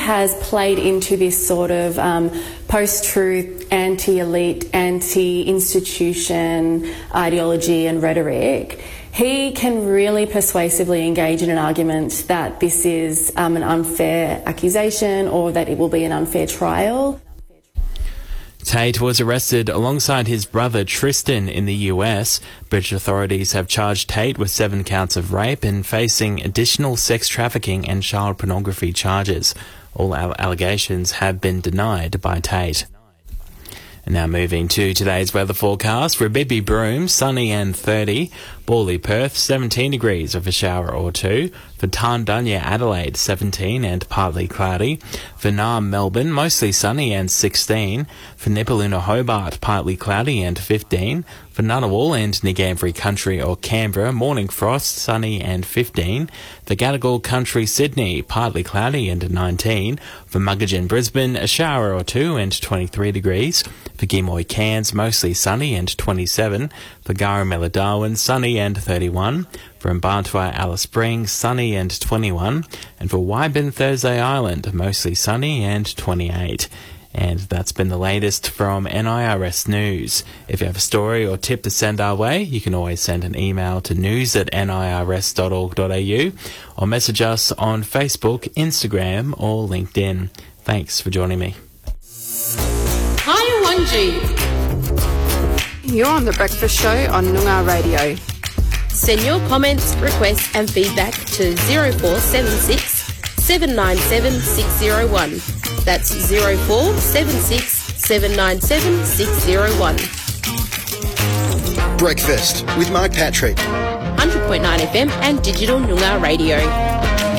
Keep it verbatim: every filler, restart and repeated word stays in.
has played into this sort of um, post-truth, anti-elite, anti-institution ideology and rhetoric, he can really persuasively engage in an argument that this is um, an unfair accusation or that it will be an unfair trial. Tate was arrested alongside his brother Tristan in the U S. British authorities have charged Tate with seven counts of rape and facing additional sex trafficking and child pornography charges. All allegations have been denied by Tate. And now moving to today's weather forecast. For Bibby Broome, sunny and thirty. Borley, Perth, seventeen degrees with a shower or two. For Tarndunya, Adelaide, seventeen and partly cloudy. For Naarm, Melbourne, mostly sunny and sixteen. For Nipaluna, Hobart, partly cloudy and fifteen. For Ngunnawal and Ngambri Country or Canberra, morning frost, sunny and fifteen. For Gadigal Country, Sydney, partly cloudy and nineteen. For Muggeridge, Brisbane, a shower or two and twenty-three degrees. For Gimoy, Cairns, mostly sunny and twenty-seven. For Garramilla, Darwin, sunny and thirty-one. For Mbarntwa, Alice Springs, sunny and twenty-one. And for Wyburn, Thursday Island, mostly sunny and twenty-eight. And that's been the latest from N I R S News. If you have a story or tip to send our way, you can always send an email to news at n i r s dot org dot a u or message us on Facebook, Instagram or LinkedIn. Thanks for joining me. Hi, Wanji. You're on The Breakfast Show on Noongar Radio. Send your comments, requests and feedback to zero four seven six, seven nine seven, six zero one. That's zero four seven six, seven nine seven, six zero one. Breakfast with Mark Patrick. one hundred point nine F M and Digital Noongar Radio.